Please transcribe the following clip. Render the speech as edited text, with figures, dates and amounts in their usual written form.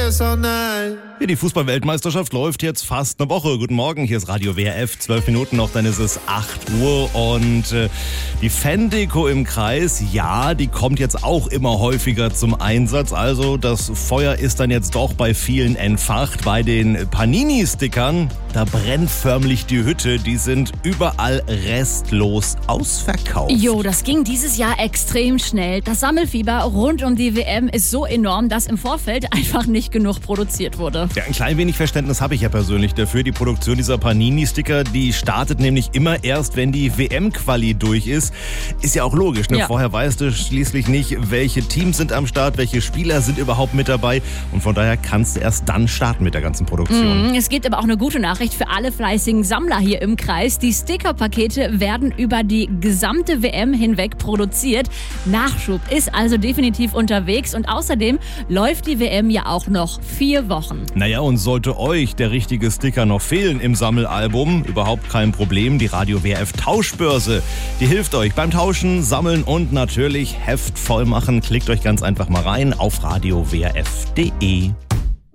yes or nein. Ja, die Fußball-Weltmeisterschaft läuft jetzt fast eine Woche. Guten Morgen, hier ist Radio WRF, 12 Minuten noch, dann ist es 8 Uhr und die Fan-Deko im Kreis, ja, die kommt jetzt auch immer häufiger zum Einsatz. Also das Feuer ist dann jetzt doch bei vielen entfacht. Bei den Panini-Stickern, da brennt förmlich die Hütte, die sind überall restlos ausverkauft. Jo, das ging dieses Jahr extrem schnell. Das Sammelfieber rund um die WM ist so enorm, dass im Vorfeld einfach nicht genug produziert wurde. Ja, ein klein wenig Verständnis habe ich ja persönlich dafür. Die Produktion dieser Panini-Sticker, die startet nämlich immer erst, wenn die WM-Quali durch ist. Ist ja auch logisch, ne? Ja. Vorher weißt du schließlich nicht, welche Teams sind am Start, welche Spieler sind überhaupt mit dabei. Und von daher kannst du erst dann starten mit der ganzen Produktion. Es gibt aber auch eine gute Nachricht für alle fleißigen Sammler hier im Kreis. Die Stickerpakete werden über die gesamte WM hinweg produziert. Nachschub ist also definitiv unterwegs und außerdem läuft die WM ja auch noch 4 Wochen. Naja, und sollte euch der richtige Sticker noch fehlen im Sammelalbum, überhaupt kein Problem. Die Radio WRF Tauschbörse, die hilft euch beim Tauschen, Sammeln und natürlich Heft voll machen. Klickt euch ganz einfach mal rein auf radiowrf.de.